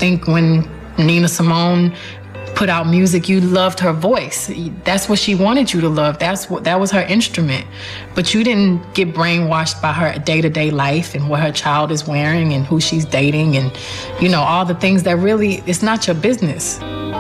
think when Nina Simone put out music, you loved her voice. That's what she wanted you to love. That was her instrument. But you didn't get brainwashed by her day-to-day life and what her child is wearing and who she's dating and, all the things that really, it's not your business.